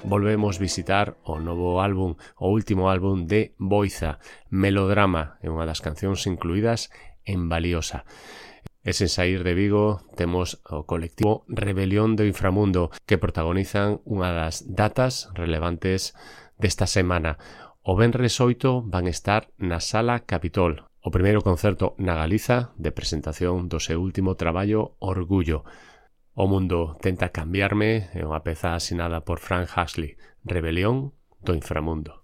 volvemos visitar o novo álbum, o último álbum de Boiza, Melodrama, é unha das cancións incluídas en Valiosa. E sen saír de Vigo temos o colectivo Rebelión do Inframundo, que protagonizan unha das datas relevantes desta semana. O venres 8 van estar na Sala Capitol, o primeiro concerto na Galiza de presentación do seu último traballo Orgullo. O mundo tenta cambiarme é unha peza asinada por Frank Haxley, Rebelión do Inframundo.